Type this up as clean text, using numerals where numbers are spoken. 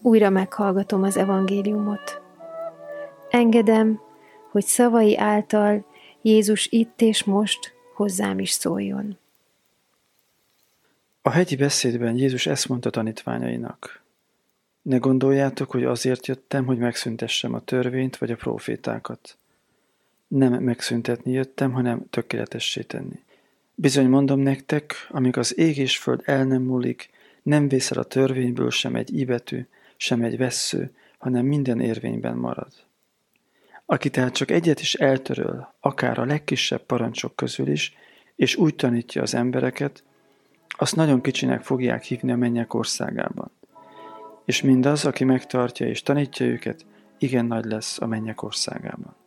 újra meghallgatom az evangéliumot. Engedem, hogy szavai által Jézus itt és most hozzám is szóljon. A hegyi beszédben Jézus ezt mondta tanítványainak: Ne gondoljátok, hogy azért jöttem, hogy megszüntessem a törvényt vagy a prófétákat. Nem megszüntetni jöttem, hanem tökéletessé tenni. Bizony mondom nektek, amíg az ég és föld el nem múlik, nem vészel a törvényből sem egy íbetű, sem egy vessző, hanem minden érvényben marad. Aki tehát csak egyet is eltöröl, akár a legkisebb parancsok közül is, és úgy tanítja az embereket, azt nagyon kicsinek fogják hívni a mennyek országában. És mindaz, aki megtartja és tanítja őket, igen nagy lesz a mennyek országában.